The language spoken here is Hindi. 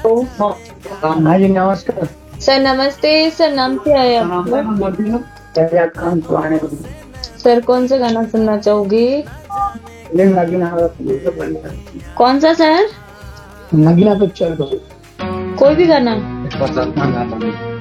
हाँ जी नमस्कार। सर नमस्ते। सर नाम क्या है आपका? सर कौन सा गाना सुनना चाहोगे? कौन सा सर? नगीना पिक्चर को कोई भी गाना?